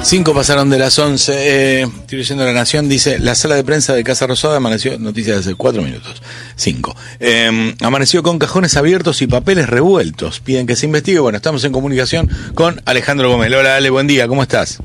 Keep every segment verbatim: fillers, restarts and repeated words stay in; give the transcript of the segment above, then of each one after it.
Cinco pasaron de las once. Eh, estoy leyendo La Nación, dice: la sala de prensa de Casa Rosada amaneció, noticias de hace cuatro minutos. Cinco. Eh, amaneció con cajones abiertos y papeles revueltos. Piden que se investigue. Bueno, estamos en comunicación con Alejandro Gómez. Hola, Ale, buen día, ¿cómo estás?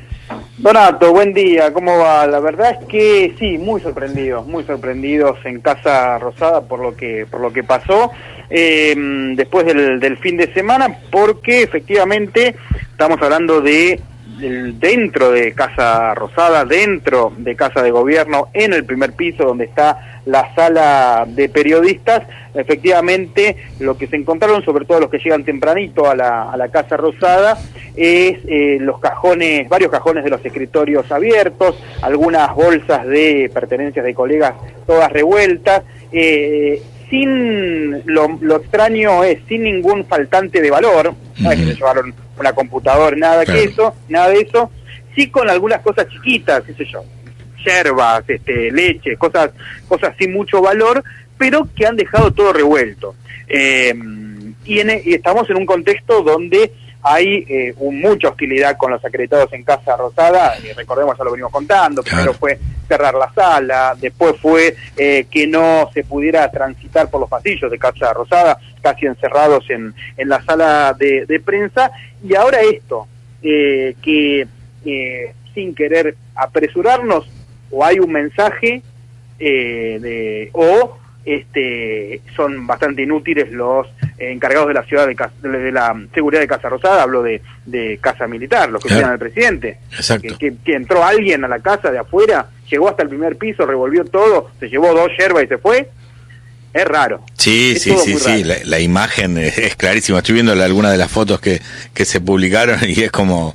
Donato, buen día, ¿cómo va? La verdad es que sí, muy sorprendidos, muy sorprendidos en Casa Rosada por lo que por lo que pasó eh, después del, del fin de semana, porque efectivamente estamos hablando de del, dentro de Casa Rosada, dentro de Casa de Gobierno, en el primer piso donde está la sala de periodistas. Efectivamente, lo que se encontraron, sobre todo los que llegan tempranito a la, a la Casa Rosada, es eh, los cajones, varios cajones de los escritorios abiertos, algunas bolsas de pertenencias de colegas todas revueltas, eh, sin, lo, lo extraño es, sin ningún faltante de valor, mm. no es que se llevaron una computadora, nada claro. que eso, nada de eso, sí con algunas cosas chiquitas, qué sé yo, yerbas, este, leche, cosas, cosas sin mucho valor, pero que han dejado todo revuelto. Eh, y, en, y estamos en un contexto donde hay eh, un, mucha hostilidad con los acreditados en Casa Rosada, eh, recordemos, ya lo venimos contando, claro. Primero fue cerrar la sala, después fue eh, que no se pudiera transitar por los pasillos de Casa Rosada, casi encerrados en, en la sala de, de prensa, y ahora esto, eh, que eh, sin querer apresurarnos, o hay un mensaje, eh, de o este son bastante inútiles los eh, encargados de la ciudad de, de, de la seguridad de Casa Rosada, hablo de, de Casa Militar, los que cuidan al presidente. Exacto. Que, que, que entró alguien a la casa de afuera, llegó hasta el primer piso, revolvió todo, se llevó dos yerbas y se fue. Es raro. Sí, es sí, sí, sí, la, la imagen es, es clarísima. Estoy viendo algunas de las fotos que, que se publicaron y es como...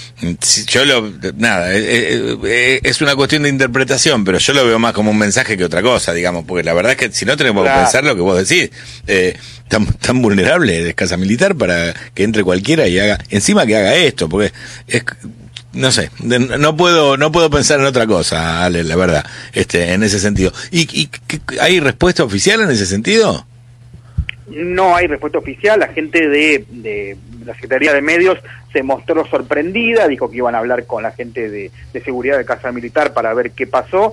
Yo lo, nada, es, es una cuestión de interpretación, pero yo lo veo más como un mensaje que otra cosa, digamos, porque la verdad es que si no tenemos claro. que pensar lo que vos decís, eh, tan, tan vulnerable es Casa Militar para que entre cualquiera y haga, encima que haga esto, porque es, no sé, no puedo, no puedo pensar en otra cosa, Ale, la verdad, este, en ese sentido. ¿Y, y hay respuesta oficial en ese sentido? No hay respuesta oficial, la gente de, de la Secretaría de Medios se mostró sorprendida, dijo que iban a hablar con la gente de, de seguridad de Casa Militar para ver qué pasó.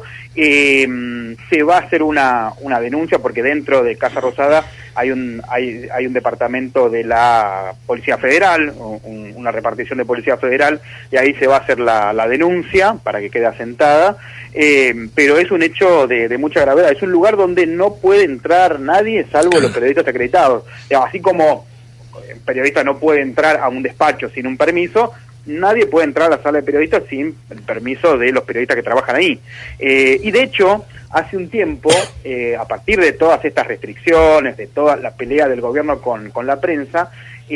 Eh, se va a hacer una, una denuncia porque dentro de Casa Rosada hay un hay, hay un departamento de la Policía Federal, un, una repartición de Policía Federal, y ahí se va a hacer la, la denuncia para que quede asentada. Eh, pero es un hecho de, de mucha gravedad, es un lugar donde no puede entrar nadie salvo los periodistas acreditados. Así como el periodista no puede entrar a un despacho sin un permiso, nadie puede entrar a la sala de periodistas sin el permiso de los periodistas que trabajan ahí. Eh, y de hecho, hace un tiempo, eh, a partir de todas estas restricciones, de toda la pelea del gobierno con, con la prensa,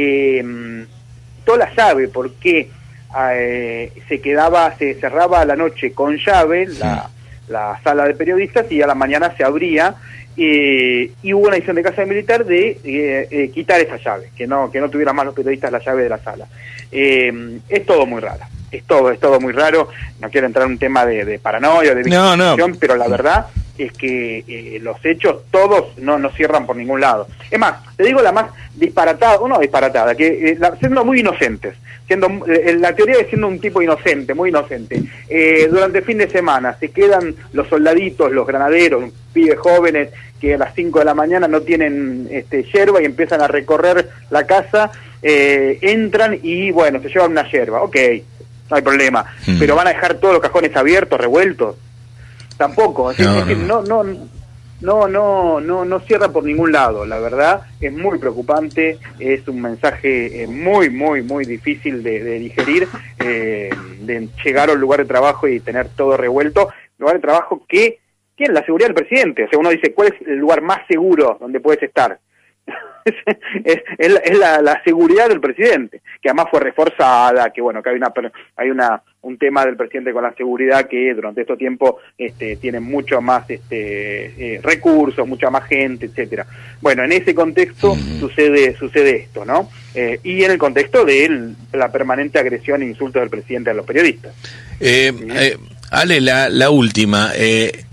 eh, Tola sabe por qué eh, se quedaba, se cerraba a la noche con llave la, la sala de periodistas y a la mañana se abría. Eh, y hubo una decisión de Casa Militar de eh, eh, quitar esa llave, que no que no tuvieran más los periodistas la llave de la sala. Eh, es todo muy raro, es todo es todo muy raro. No quiero entrar en un tema de, de paranoia, de victimización, no, no. pero la verdad es que eh, los hechos todos no, no cierran por ningún lado. Es más, te digo la más disparatada, o no disparatada, que eh, la, siendo muy inocentes, siendo eh, la teoría de siendo un tipo inocente, muy inocente. Eh, durante el fin de semana se quedan los soldaditos, los granaderos, pibes jóvenes que a las cinco de la mañana no tienen este, yerba y empiezan a recorrer la casa, eh, entran y bueno, se llevan una yerba, ok, no hay problema, mm. pero van a dejar todos los cajones abiertos, revueltos. Tampoco, es no, decir, no. no, no, no, no, no, no cierra por ningún lado, la verdad, es muy preocupante, es un mensaje eh, muy, muy, muy difícil de, de digerir, eh, de llegar a un lugar de trabajo y tener todo revuelto, lugar de trabajo que tiene la seguridad del presidente, o sea, uno dice, ¿cuál es el lugar más seguro donde puedes estar? es, es, la, es la, la seguridad del presidente, que además fue reforzada, que bueno, que hay una hay una un tema del presidente con la seguridad que durante este tiempo este, tiene mucho más este, eh, recursos, mucha más gente, etcétera. Bueno, en ese contexto mm. sucede sucede esto, ¿no? Eh, y en el contexto de el, la permanente agresión e insultos del presidente a los periodistas. Eh, ¿Sí? eh, Ale, la, la última. Eh,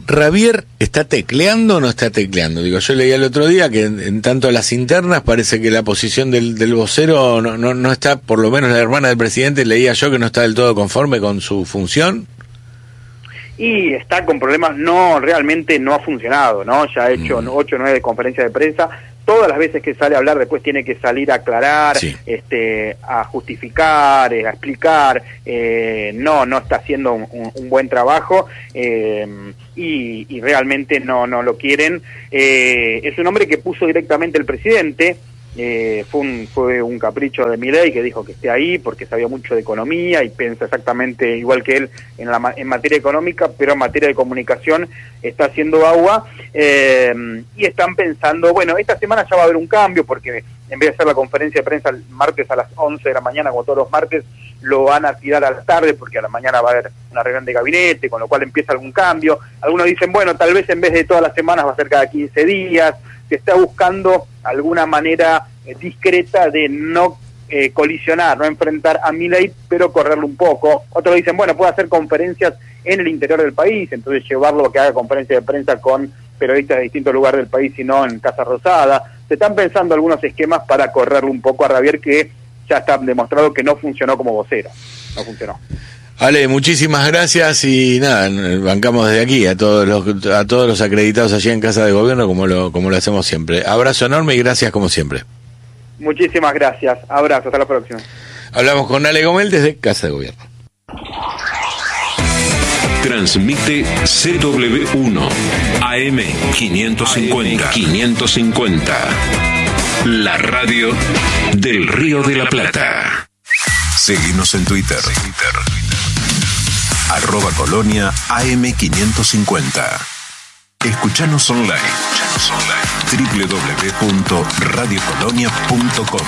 ¿Ravier está tecleando o no está tecleando? Digo, yo leía el otro día que en, en tanto a las internas parece que la posición del, del vocero no, no, no está, por lo menos la hermana del presidente, leía yo que no está del todo conforme con su función. Y está con problemas, no, realmente no ha funcionado, ¿no? Ya ha hecho mm. ocho o nueve conferencias de prensa. Todas las veces que sale a hablar después tiene que salir a aclarar, sí. este, a justificar, eh, a explicar. Eh, no, no está haciendo un, un, un buen trabajo eh, y, y realmente no, no lo quieren. Eh, es un hombre que puso directamente el presidente. Eh, fue un fue un capricho de Milei, que dijo que esté ahí porque sabía mucho de economía y piensa exactamente igual que él en la en materia económica, pero en materia de comunicación está haciendo agua. Eh, y están pensando, bueno, esta semana ya va a haber un cambio porque en vez de hacer la conferencia de prensa el martes a las once de la mañana, como todos los martes, lo van a tirar a la tarde porque a la mañana va a haber una reunión de gabinete, con lo cual empieza algún cambio. Algunos dicen, bueno, tal vez en vez de todas las semanas va a ser cada quince días. Se está buscando alguna manera eh, discreta de no eh, colisionar, no enfrentar a Milei, pero correrlo un poco. Otros dicen, bueno, puede hacer conferencias en el interior del país, entonces llevarlo a que haga conferencias de prensa con periodistas de distintos lugares del país y no en Casa Rosada. Se están pensando algunos esquemas para correrlo un poco a Ravier, que ya está demostrado que no funcionó como vocero. No funcionó. Ale, muchísimas gracias y nada, bancamos desde aquí a todos los a todos los acreditados allí en Casa de Gobierno como lo como lo hacemos siempre. Abrazo enorme y gracias como siempre. Muchísimas gracias. Abrazo, hasta la próxima. Hablamos con Ale Gomel desde Casa de Gobierno. Transmite C W uno A M quinientos cincuenta. quinientos cincuenta. La radio del Río de la Plata. Seguinos en Twitter. Arroba Colonia A M quinientos cincuenta. Escuchanos online. doble u doble u doble u punto radio colonia punto com.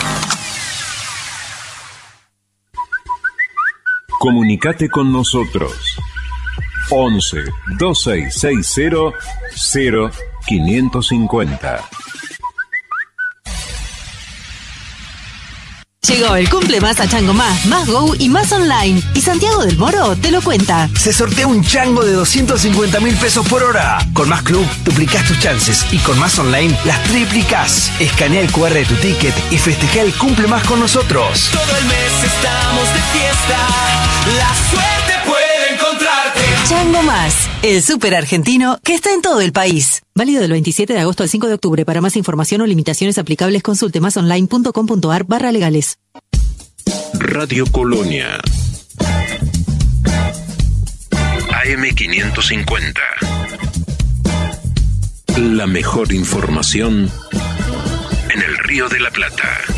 Comunicate con nosotros. once, dos seis seis cero, cero quinientos cincuenta. Llegó el cumple más a Chango Más, Más Go y Más Online. Y Santiago del Moro te lo cuenta. Se sortea un chango de doscientos cincuenta mil pesos por hora. Con Más Club duplicás tus chances y con Más Online las triplicás. Escanea el cu erre de tu ticket y festeja el cumple más con nosotros. Todo el mes estamos de fiesta. La suerte puede encontrarte. Chango Más, el súper argentino que está en todo el país. Válido del veintisiete de agosto al cinco de octubre. Para más información o limitaciones aplicables, consulte masonline punto com punto ar barra legales. Radio Colonia A M quinientos cincuenta. La mejor información en el Río de la Plata.